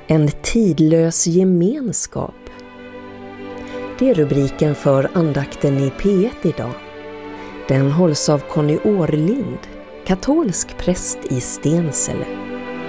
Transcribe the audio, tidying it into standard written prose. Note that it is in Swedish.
En tidlös gemenskap. Det är rubriken för andakten i P1 idag. Den hålls av Conny Årlind, katolsk präst i Stensele.